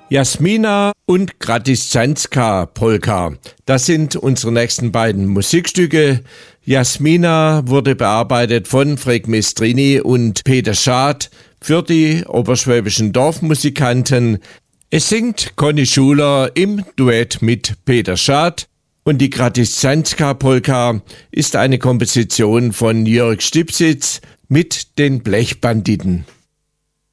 Jasmina und Gradiszanska Polka. Das sind unsere nächsten beiden Musikstücke. Jasmina wurde bearbeitet von Freek Mestrini und Peter Schad für die oberschwäbischen Dorfmusikanten. Es singt Conny Schuler im Duett mit Peter Schad und die Gradiszanska Polka ist eine Komposition von Jörg Stipsitz mit den Blechbanditen.